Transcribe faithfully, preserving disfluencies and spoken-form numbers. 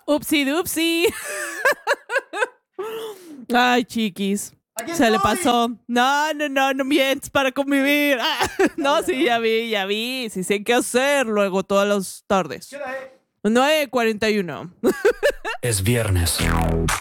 Upsi dupsi. Ay, chiquis. Aquí Se le estoy. pasó. No, no, no, no mientes para convivir. Ah, no, sí, ya vi, ya vi. Sí sé qué hacer luego todas las tardes. ¿Qué hora es? nueve cuarenta y uno. Es viernes.